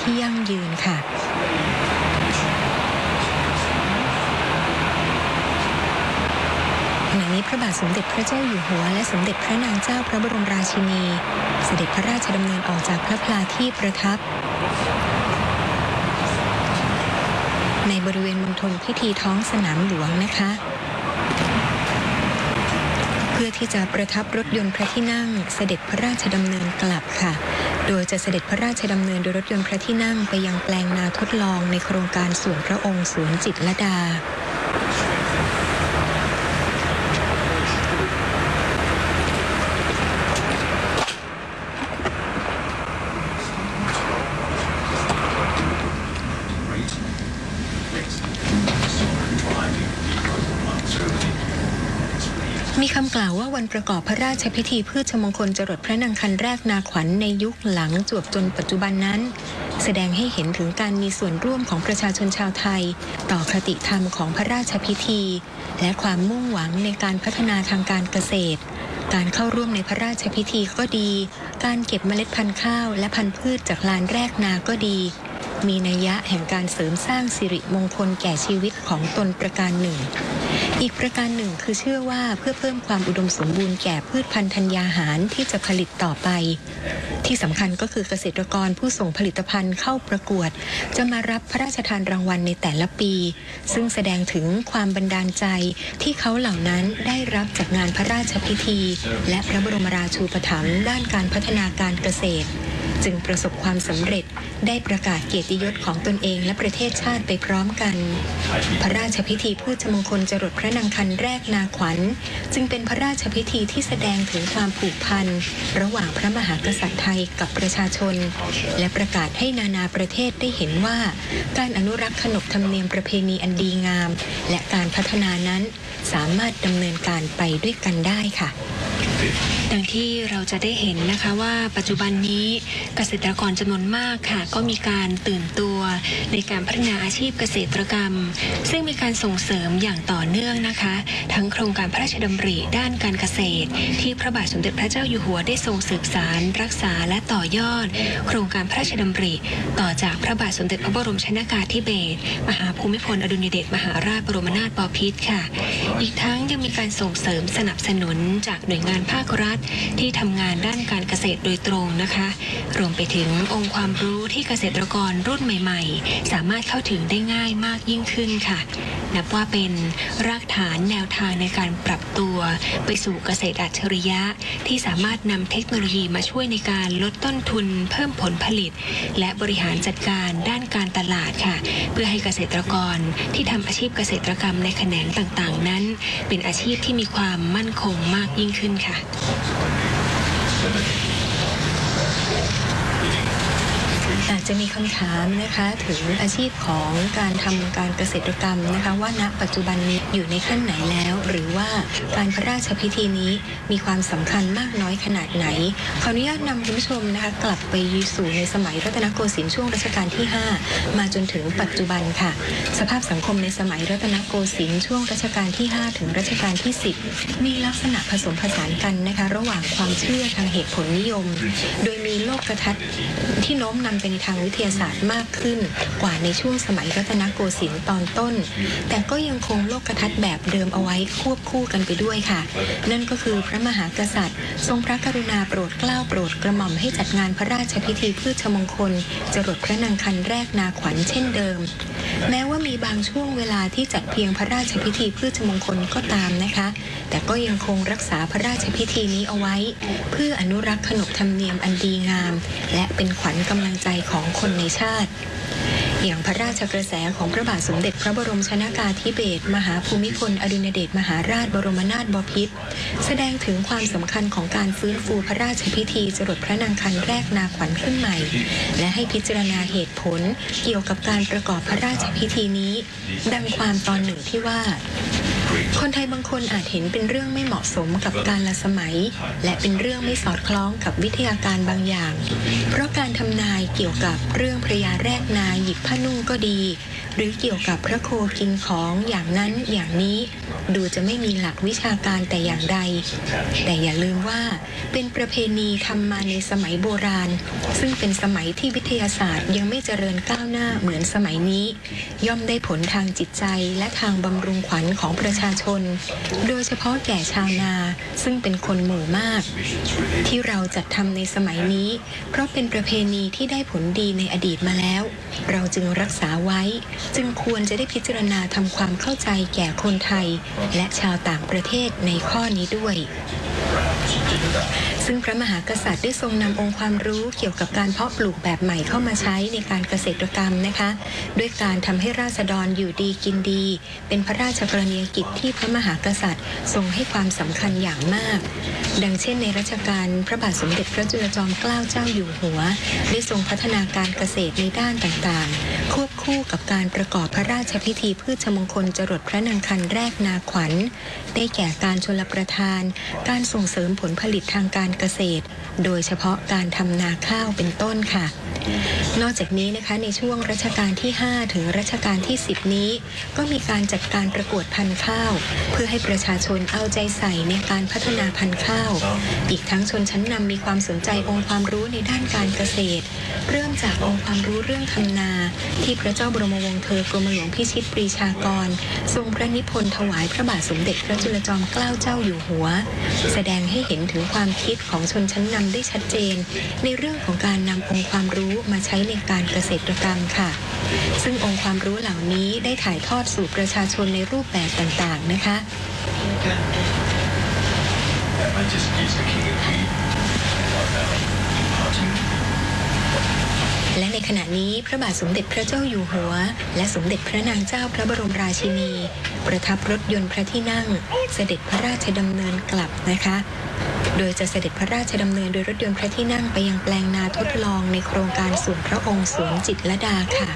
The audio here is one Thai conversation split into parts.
ที่ยั่งยืนค่ะขณะนี้พระบาทสมเด็จพระเจ้าอยู่หัวและสมเด็จพระนางเจ้าพระบรมราชินีเสด็จพระราชดำเนินออกจากพระพลาที่ประทับในบริเวณมณฑลพิธีท้องสนามหลวงนะคะเพื่อที่จะประทับรถยนต์พระที่นั่งเสด็จพระราชดำเนินกลับค่ะโดยจะเสด็จพระราชดำเนินโดยรถยนต์พระที่นั่งไปยังแปลงนาทดลองในโครงการส่วนพระองค์สวนจิตรลดามีคำกล่าวว่าวันประกอบพระราชพิธีพืชมงคลจรดพระนางคันแรกนาขวัญในยุคหลังจวบจนปัจจุบันนั้นแสดงให้เห็นถึงการมีส่วนร่วมของประชาชนชาวไทยต่อคติธรรมของพระราชพิธีและความมุ่งหวังในการพัฒนาทางการเกษตรการเข้าร่วมในพระราชพิธีก็ดีการเก็บเมล็ดพันธุ์ข้าวและพันธุ์พืชจากลานแรกนาก็ดีมีนัยยะแห่งการเสริมสร้างสิริมงคลแก่ชีวิตของตนประการหนึ่งอีกประการหนึ่งคือเชื่อว่าเพื่อเพิ่มความอุดมสมบูรณ์แก่พืชพันธุ์ธัญญาหารที่จะผลิตต่อไปที่สำคัญก็คือเกษตรกรผู้ส่งผลิตภัณฑ์เข้าประกวดจะมารับพระราชทานรางวัลในแต่ละปีซึ่งแสดงถึงความบันดาลใจที่เขาเหล่านั้นได้รับจากงานพระราชพิธีและพระบรมราชูปถัมภ์ด้านการพัฒนาการเกษตรจึงประสบความสำเร็จได้ประกาศเกียรติยศของตนเองและประเทศชาติไปพร้อมกันพระราชพิธีพืชมงคลจรดพระนางคันแรกนาขวัญจึงเป็นพระราชพิธีที่แสดงถึงความผูกพันระหว่างพระมหากษัตริย์ไทยกับประชาชนและประกาศให้นานาประเทศได้เห็นว่าการอนุรักษ์ขนบธรรมเนียมประเพณีอันดีงามและการพัฒนานั้นสามารถดำเนินการไปด้วยกันได้ค่ะดังที่เราจะได้เห็นนะคะว่าปัจจุบันนี้เกษตรกรจำนวนมากค่ะก็มีการตื่นตัวในการพัฒนาอาชีพเกษตรกรรมซึ่งมีการส่งเสริมอย่างต่อเนื่องนะคะทั้งโครงการพระราชดำริด้านการเกษตรที่พระบาทสมเด็จพระเจ้าอยู่หัวได้ทรงสืบสานรักษาและต่อยอดโครงการพระราชดำริต่อจากพระบาทสมเด็จพระบรมชนกาธิเบศรมหาภูมิพลอดุลยเดชมหาราชบรมนาถบพิตรค่ะอีกทั้งยังมีการส่งเสริมสนับสนุนจากหน่วยงานภาครัฐที่ทำงานด้านการเกษตรโดยตรงนะคะรวมไปถึงองค์ความรู้ที่เกษตรกรรุ่นใหม่ๆสามารถเข้าถึงได้ง่ายมากยิ่งขึ้นค่ะนับว่าเป็นรากฐานแนวทางในการปรับตัวไปสู่เกษตรอัจฉริยะที่สามารถนำเทคโนโลยีมาช่วยในการลดต้นทุนเพิ่มผลผลิตและบริหารจัดการด้านการตลาดค่ะเพื่อให้เกษตรกรที่ทำอาชีพเกษตรกรรมในแขนงต่างๆนั้นเป็นอาชีพที่มีความมั่นคงมากยิ่งขึ้นค่ะอาจจะมีคำถามนะคะถึงอาชีพของการทำการเกษตรกรรมนะคะว่าณปัจจุบันนี้อยู่ในขั้นไหนแล้วหรือว่าการพระราชพิธีนี้มีความสำคัญมากน้อยขนาดไหนขออนุญาตนำคุณผู้ชมนะคะกลับไปสู่ในสมัยรัตนโกสินทร์ช่วงรัชกาลที่5มาจนถึงปัจจุบันค่ะสภาพสังคมในสมัยรัตนโกสินทร์ช่วงรัชกาลที่5ถึงรัชกาลที่10มีลักษณะผสมผสานกันนะคะระหว่างความเชื่อทางเหตุผลนิยมโดยมีโลกทัศน์ที่โน้มนำไปในทางวิทยาศาสตร์มากขึ้นกว่าในช่วงสมัยรัตนโกสินทร์ตอนต้นแต่ก็ยังคงโลกทัศน์แบบเดิมเอาไว้ควบคู่กันไปด้วยค่ะนั่นก็คือพระมหากษัตริย์ทรงพระกรุณาโปรดเกล้าโปรดกระหม่อมให้จัดงานพระราชพิธีพืชมงคลจรดพระนางคันแรกนาขวัญเช่นเดิมแม้ว่ามีบางช่วงเวลาที่จัดเพียงพระราชพิธีพืชมงคลก็ตามนะคะแต่ก็ยังคงรักษาพระราชพิธีนี้เอาไว้เพื่ออนุรักษ์ขนบธรรมเนียมอันดีงามและเป็นขวัญกำลังใจของคนในชาติอย่างพระราชกระแสของพระบาทสมเด็จพระบรมชนกาธิเบศรมหาภูมิพลอดุลยเดชมหาราชบรมนาถบพิตรแสดงถึงความสำคัญของการฟื้นฟูพระราชพิธีจรดพระนางคันแรกนาขวัญขึ้นใหม่และให้พิจารณาเหตุผลเกี่ยวกับการประกอบพระราชพิธีนี้ดังความตอนหนึ่งที่ว่าคนไทยบางคนอาจเห็นเป็นเรื่องไม่เหมาะสมกับกาลสมัยและเป็นเรื่องไม่สอดคล้องกับวิทยาการบางอย่างเพราะการทำนายเกี่ยวกับเรื่องพระยาแรกนาหยิบผ้านุ่งก็ดีหรือเกี่ยวกับพระโคกินของอย่างนั้นอย่างนี้ดูจะไม่มีหลักวิชาการแต่อย่างใดแต่อย่าลืมว่าเป็นประเพณีทำมาในสมัยโบราณซึ่งเป็นสมัยที่วิทยาศาสตร์ยังไม่เจริญก้าวหน้าเหมือนสมัยนี้ย่อมได้ผลทางจิตใจและทางบำรุงขวัญของประชาชนโดยเฉพาะแก่ชาวนาซึ่งเป็นคนหมู่มากที่เราจัดทำในสมัยนี้เพราะเป็นประเพณีที่ได้ผลดีในอดีตมาแล้วเราจึงรักษาไว้จึงควรจะได้พิจารณาทำความเข้าใจแก่คนไทยและชาวต่างประเทศในข้อนี้ด้วยซึ่งพระมหากษัตริย์ได้ทรงนำองค์ความรู้เกี่ยวกับการเพาะปลูกแบบใหม่เข้ามาใช้ในการเกษตรกรรมนะคะด้วยการทำให้ราษฎรอยู่ดีกินดีเป็นพระราชกรณียกิจที่พระมหากษัตริย์ทรงให้ความสำคัญอย่างมากดังเช่นในรัชกาลพระบาทสมเด็จพระจุลจอมเกล้าเจ้าอยู่หัวได้ทรงพัฒนาการเกษตรในด้านต่างๆควบคู่กับการประกอบพระราชพิธีพืชมงคลจรดพระนางคันแรกนาขวัญได้แก่การชลประทานการส่งเสริมผลผลิตทางการเกษตรโดยเฉพาะการทำนาข้าวเป็นต้นค่ะนอกจากนี้นะคะในช่วงรัชกาลที่5ถึงรัชกาลที่10นี้ก็มีการจัดการประกวดพันธุ์ข้าวเพื่อให้ประชาชนเอาใจใส่ในการพัฒนาพันธุ์ข้าวอีกทั้งชนชั้นนำมีความสนใจองค์ความรู้ในด้านการเกษตรเริ่มจากองค์ความรู้เรื่องทำนาที่พระเจ้าบรมวงศ์เธอกรมหลวงพิชิตปรีชากรทรงพระนิพนธ์ถวายพระบาทสมเด็จพระจุลจอมเกล้าเจ้าอยู่หัวแสดงให้เห็นถึงความคิดของชนชั้นนำได้ชัดเจนในเรื่องของการนำองค์ความรู้มาใช้ในการเกษตรกรรมค่ะซึ่งองค์ความรู้เหล่านี้ได้ถ่ายทอดสู่ประชาชนในรูปแบบต่างๆนะคะและในขณะนี้พระบาทสมเด็จพระเจ้าอยู่หัวและสมเด็จพระนางเจ้าพระบรมราชินีประทับรถยนต์พระที่นั่งเสด็จพระราชดำเนินกลับนะคะโดยจะเสด็จพระราชดำเนินโดยรถยนต์พระที่นั่งไปยังแปลงนาทดลองในโครงการส่วนพระองค์สวนจิตรลดาค่ะ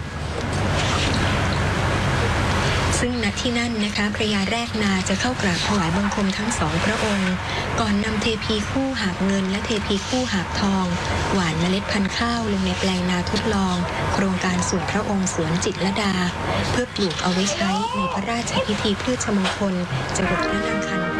ซึ่งณที่นั่นนะคะพระยาแรกนาจะเข้ากราบถวายบังคมทั้งสองพระองค์ก่อนนำเทพีคู่หาบเงินและเทพีคู่หาบทองหว่านเมล็ดพันธุ์ข้าวลงในแปลงนาทดลองโครงการส่วนพระองค์สวนจิตรลดาเพื่อปลูกเอาไว้ใช้ในพระราชพิธีพืชมงคลจรดพระนางคัน